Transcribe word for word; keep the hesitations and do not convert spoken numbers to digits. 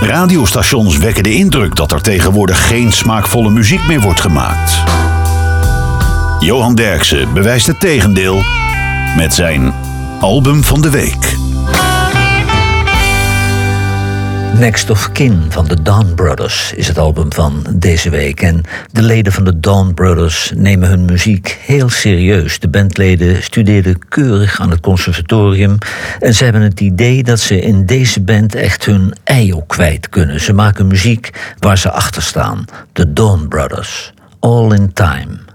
Radiostations wekken de indruk dat er tegenwoordig geen smaakvolle muziek meer wordt gemaakt. Johan Derksen bewijst het tegendeel met zijn album van de week. Next of Kin van de Dawn Brothers is het album van deze week. En de leden van de Dawn Brothers nemen hun muziek heel serieus. De bandleden studeerden keurig aan het conservatorium. En ze hebben het idee dat ze in deze band echt hun ei ook kwijt kunnen. Ze maken muziek waar ze achter staan. De Dawn Brothers. All in Time.